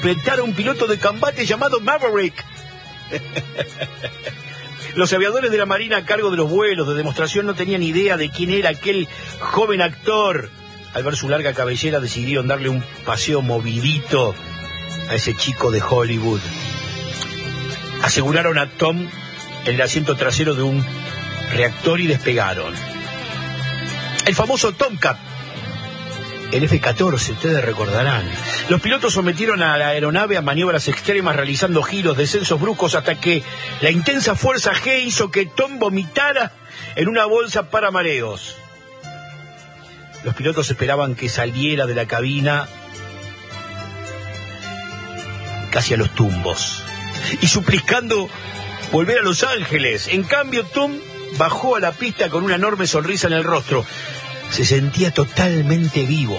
interpretar a un piloto de combate llamado Maverick. Los aviadores de la Marina a cargo de los vuelos de demostración no tenían idea de quién era aquel joven actor. Al ver su larga cabellera decidieron darle un paseo movidito a ese chico de Hollywood. Aseguraron a Tom en el asiento trasero de un reactor y despegaron. El famoso Tomcat, el F-14, ustedes recordarán. Los pilotos sometieron a la aeronave a maniobras extremas, realizando giros, descensos bruscos, hasta que la intensa fuerza G hizo que Tom vomitara en una bolsa para mareos. Los pilotos esperaban que saliera de la cabina casi a los tumbos y suplicando volver a Los Ángeles. En cambio, Tom bajó a la pista con una enorme sonrisa en el rostro. Se sentía totalmente vivo.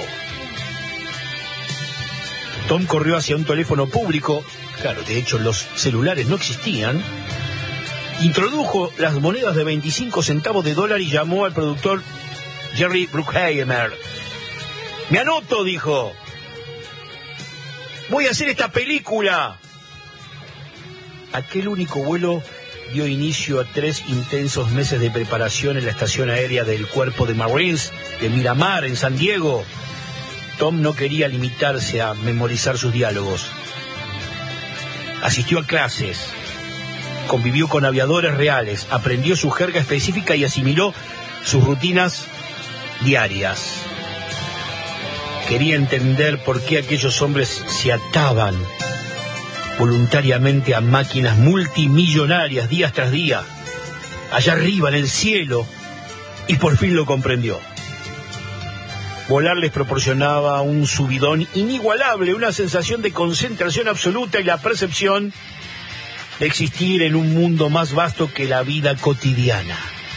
Tom corrió hacia un teléfono público. Claro, de hecho, los celulares no existían. Introdujo las monedas de 25 centavos de dólar y llamó al productor Jerry Bruckheimer. «Me anoto», dijo. «Voy a hacer esta película». Aquel único vuelo dio inicio a 3 intensos meses de preparación en la estación aérea del Cuerpo de Marines de Miramar, en San Diego. Tom no quería limitarse a memorizar sus diálogos. Asistió a clases, convivió con aviadores reales, aprendió su jerga específica y asimiló sus rutinas diarias. Quería entender por qué aquellos hombres se ataban voluntariamente a máquinas multimillonarias día tras día, allá arriba en el cielo, y por fin lo comprendió. Volar les proporcionaba un subidón inigualable, una sensación de concentración absoluta y la percepción de existir en un mundo más vasto que la vida cotidiana.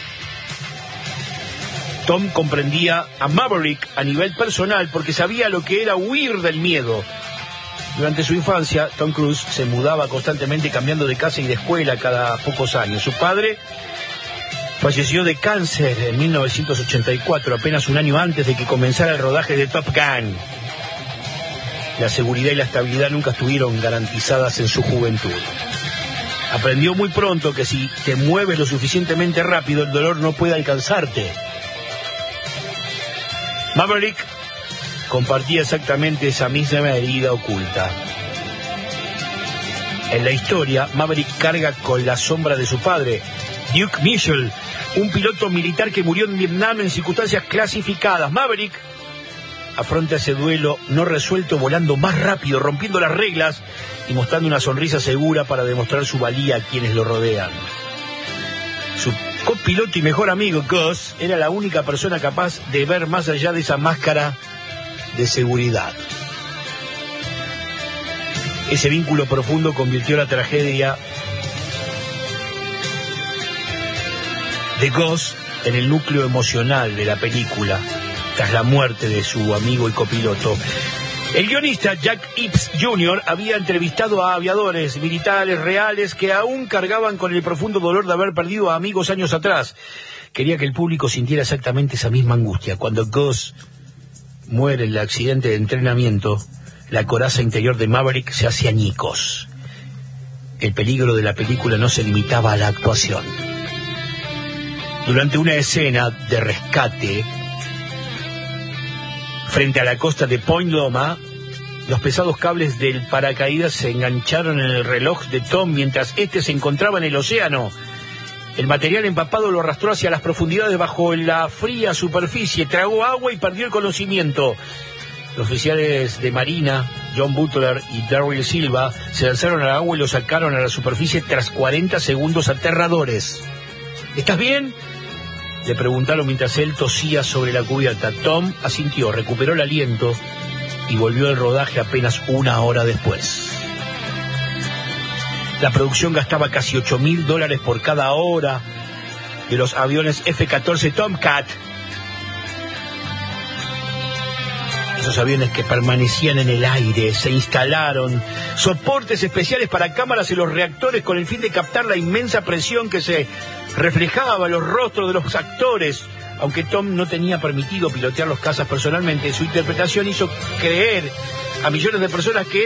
Tom comprendía a Maverick a nivel personal porque sabía lo que era huir del miedo. Durante su infancia, Tom Cruise se mudaba constantemente, cambiando de casa y de escuela cada pocos años. Su padre falleció de cáncer en 1984, apenas un año antes de que comenzara el rodaje de Top Gun. La seguridad y la estabilidad nunca estuvieron garantizadas en su juventud. Aprendió muy pronto que si te mueves lo suficientemente rápido, el dolor no puede alcanzarte. Maverick compartía exactamente esa misma herida oculta. En la historia, Maverick carga con la sombra de su padre, Duke Mitchell, un piloto militar que murió en Vietnam en circunstancias clasificadas. Maverick afronta ese duelo no resuelto volando más rápido, rompiendo las reglas y mostrando una sonrisa segura para demostrar su valía a quienes lo rodean. Su copiloto y mejor amigo, Gus, era la única persona capaz de ver más allá de esa máscara de seguridad. Ese vínculo profundo convirtió la tragedia de Gus en el núcleo emocional de la película, tras la muerte de su amigo y copiloto. El guionista Jack Ibbs Jr. había entrevistado a aviadores militares reales que aún cargaban con el profundo dolor de haber perdido a amigos años atrás. Quería que el público sintiera exactamente esa misma angustia. Cuando Gus muere en el accidente de entrenamiento, la coraza interior de Maverick se hace añicos. El peligro de la película no se limitaba a la actuación. Durante una escena de rescate frente a la costa de Point Loma, los pesados cables del paracaídas se engancharon en el reloj de Tom mientras éste se encontraba en el océano. El material empapado lo arrastró hacia las profundidades bajo la fría superficie, tragó agua y perdió el conocimiento. Los oficiales de Marina, John Butler y Darryl Silva, se lanzaron al agua y lo sacaron a la superficie tras 40 segundos aterradores. ¿Estás bien?, le preguntaron mientras él tosía sobre la cubierta. Tom asintió, recuperó el aliento y volvió al rodaje apenas una hora después. La producción gastaba casi $8,000 por cada hora de los aviones F-14 Tomcat. Esos aviones que permanecían en el aire, se instalaron soportes especiales para cámaras en los reactores con el fin de captar la inmensa presión que se reflejaba en los rostros de los actores. Aunque Tom no tenía permitido pilotear los cazas personalmente, su interpretación hizo creer a millones de personas que